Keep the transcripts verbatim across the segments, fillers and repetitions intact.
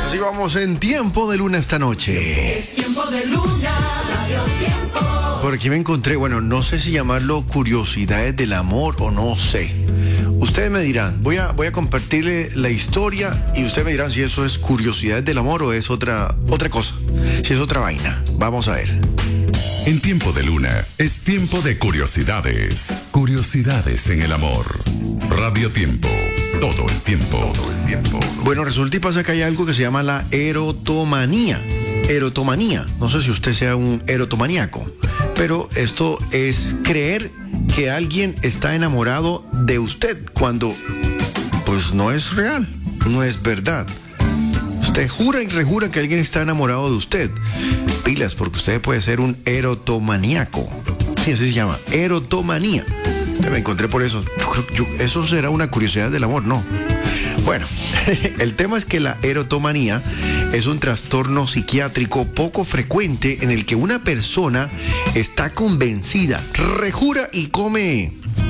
Así vamos en Tiempo de Luna esta noche. Es Tiempo de Luna, Radio Tiempo. Por aquí me encontré, bueno, no sé si llamarlo curiosidades del amor o no sé. Ustedes me dirán, voy a, voy a compartirle la historia y ustedes me dirán si eso es curiosidades del amor o es otra, otra cosa, si es otra vaina. Vamos a ver. En Tiempo de Luna es tiempo de curiosidades. Curiosidades en el amor. Radio Tiempo. Todo el tiempo. Todo el tiempo. Bueno, resulta y pasa que hay algo que se llama la erotomanía. Erotomanía. No sé si usted sea un erotomaníaco, pero esto es creer que alguien está enamorado de usted cuando pues no es real, no es verdad. Usted jura y rejura que alguien está enamorado de usted. Pilas, porque usted puede ser un erotomaníaco. Sí, así se llama, erotomanía. Me encontré por eso. Yo creo que yo, eso será una curiosidad del amor, ¿no? Bueno, el tema es que la erotomanía es un trastorno psiquiátrico poco frecuente en el que una persona está convencida, rejura y come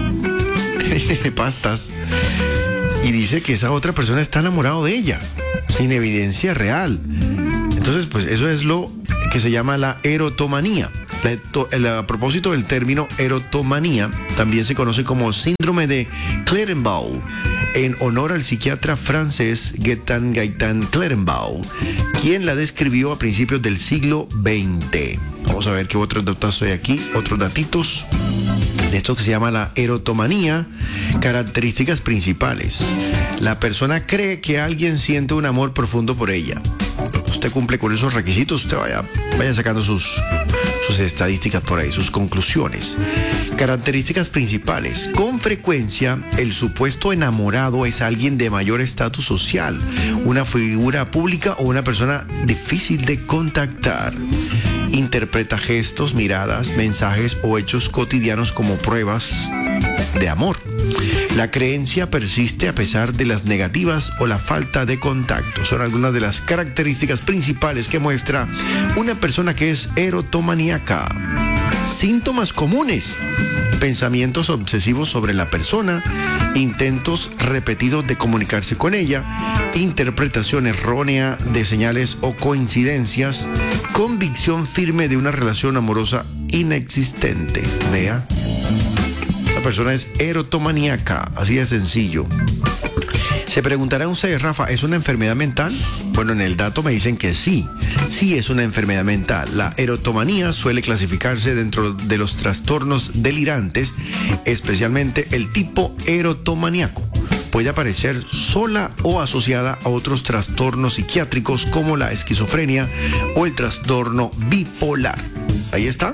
pastas y dice que esa otra persona está enamorado de ella, sin evidencia real. Entonces, pues eso es lo que se llama la erotomanía. La, el, a propósito del término erotomanía, también se conoce como síndrome de Clérambault, en honor al psiquiatra francés Gaetan Gaetan Clérambault, quien la describió a principios del siglo veinte. Vamos a ver qué otros datos hay aquí, otros datitos de esto que se llama la erotomanía. Características principales: la persona cree que alguien siente un amor profundo por ella. Usted cumple con esos requisitos, usted vaya, vaya sacando sus, sus estadísticas por ahí, sus conclusiones. Características principales: con frecuencia el supuesto enamorado es alguien de mayor estatus social, una figura pública o una persona difícil de contactar. Interpreta gestos, miradas, mensajes o hechos cotidianos como pruebas de amor. La creencia persiste a pesar de las negativas o la falta de contacto. Son algunas de las características principales que muestra una persona que es erotomaníaca. Síntomas comunes: pensamientos obsesivos sobre la persona, intentos repetidos de comunicarse con ella, interpretación errónea de señales o coincidencias, convicción firme de una relación amorosa inexistente. Vea, esa persona es erotomaníaca, así de sencillo. Se preguntará usted, Rafa, ¿es una enfermedad mental? Bueno, en el dato me dicen que sí, sí es una enfermedad mental. La erotomanía suele clasificarse dentro de los trastornos delirantes, especialmente el tipo erotomaníaco. Puede aparecer sola o asociada a otros trastornos psiquiátricos como la esquizofrenia o el trastorno bipolar. Ahí está.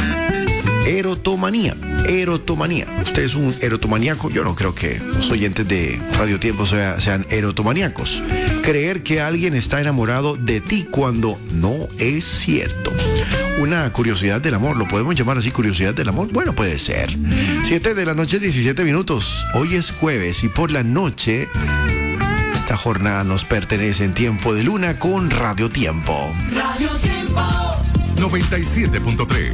Erotomanía, erotomanía. ¿Usted es un erotomaníaco? Yo no creo que los oyentes de Radio Tiempo sea, sean erotomaníacos. Creer que alguien está enamorado de ti cuando no es cierto. Una curiosidad del amor, ¿lo podemos llamar así, curiosidad del amor? Bueno, puede ser. siete de la noche, diecisiete minutos. Hoy es jueves y por la noche esta jornada nos pertenece en Tiempo de Luna con Radio Tiempo. Radio Tiempo. noventa y siete punto tres.